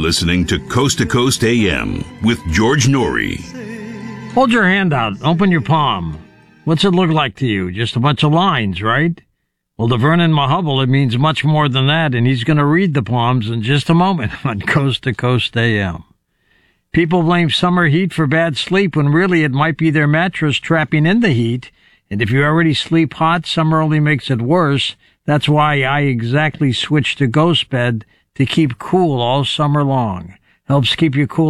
listening to Coast AM with George Norrie. Hold your hand out. Open your palm. What's it look like to you? Just a bunch of lines, right? Well, to Vernon Mahubble, it means much more than that, and he's going to read the palms in just a moment on Coast AM. People blame summer heat for bad sleep when really it might be their mattress trapping in the heat. And if you already sleep hot, summer only makes it worse. That's why I exactly switched to Ghost Bed to keep cool all summer long. Helps keep you cool